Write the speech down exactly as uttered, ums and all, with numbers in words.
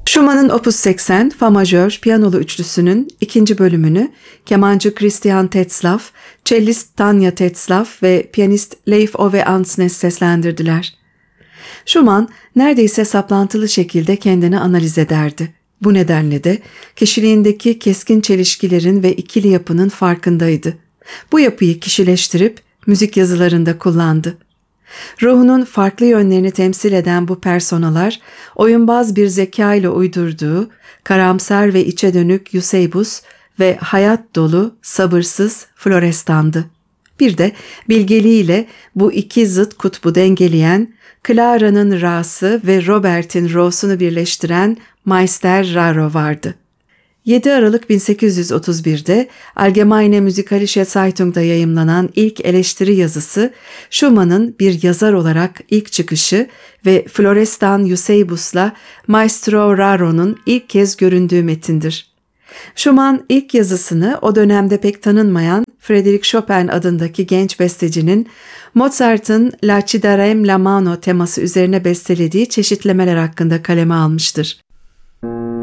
Schumann'ın Opus seksen Fa majör piyanolu üçlüsünün ikinci bölümünü kemancı Christian Tetzlaff, cellist Tanya Tetzlaff ve piyanist Leif Ove Andsnes seslendirdiler. Schumann neredeyse saplantılı şekilde kendini analiz ederdi. Bu nedenle de kişiliğindeki keskin çelişkilerin ve ikili yapının farkındaydı. Bu yapıyı kişileştirip müzik yazılarında kullandı. Ruhunun farklı yönlerini temsil eden bu personalar, oyunbaz bir zeka ile uydurduğu, karamsar ve içe dönük Eusebius ve hayat dolu, sabırsız Florestan'dı. Bir de bilgeliğiyle bu iki zıt kutbu dengeleyen, Clara'nın Ra'sı ve Robert'in Ro'sunu birleştiren Meister Raro vardı. yedi Aralık bin sekiz yüz otuz bir'de Allgemeine Musikalische Zeitung'da yayımlanan ilk eleştiri yazısı, Schumann'ın bir yazar olarak ilk çıkışı ve Florestan Eusebius'la Maestro Raro'nun ilk kez göründüğü metindir. Schumann ilk yazısını o dönemde pek tanınmayan Frédéric Chopin adındaki genç bestecinin Mozart'ın La ci darem la mano teması üzerine bestelediği çeşitlemeler hakkında kaleme almıştır.